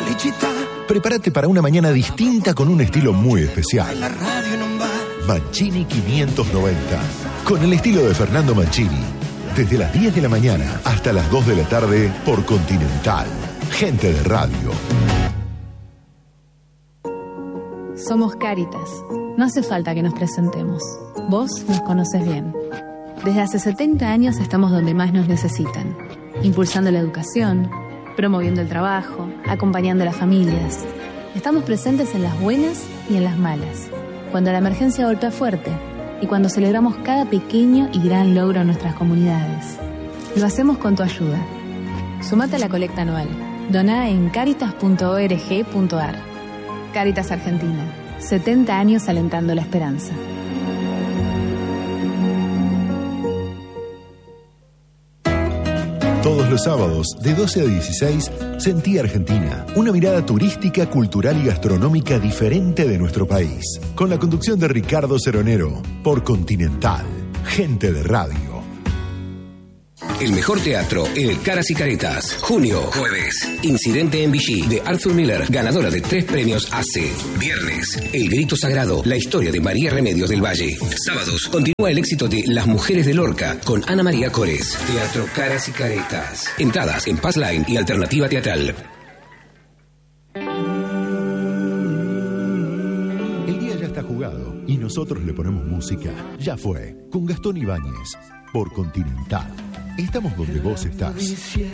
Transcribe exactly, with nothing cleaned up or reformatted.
Prepárate para una mañana distinta con un estilo muy especial. Mancini quinientos noventa, con el estilo de Fernando Mancini. Desde las diez de la mañana hasta las dos de la tarde por Continental. Gente de radio. Somos Cáritas. No hace falta que nos presentemos. Vos nos conoces bien. Desde hace setenta años estamos donde más nos necesitan. Impulsando la educación, promoviendo el trabajo, acompañando a las familias. Estamos presentes en las buenas y en las malas. Cuando la emergencia golpea fuerte y cuando celebramos cada pequeño y gran logro en nuestras comunidades. Lo hacemos con tu ayuda. Sumate a la colecta anual. Doná en caritas punto org punto ar. Cáritas Argentina. setenta años alentando la esperanza. Todos los sábados, de doce a dieciséis, Sentí Argentina. Una mirada turística, cultural y gastronómica diferente de nuestro país. Con la conducción de Ricardo Ceronero, por Continental. Gente de radio. El mejor teatro en el Caras y Caretas. Junio, jueves. Incidente en Vichy, de Arthur Miller, ganadora de tres premios A C E. Viernes, El Grito Sagrado, la historia de María Remedios del Valle. Sábados, continúa el éxito de Las Mujeres de Lorca, con Ana María Cores. Teatro Caras y Caretas. Entradas en Passline y Alternativa Teatral. El día ya está jugado y nosotros le ponemos música. Ya fue, con Gastón Ibáñez, por Continental. Estamos donde vos estás.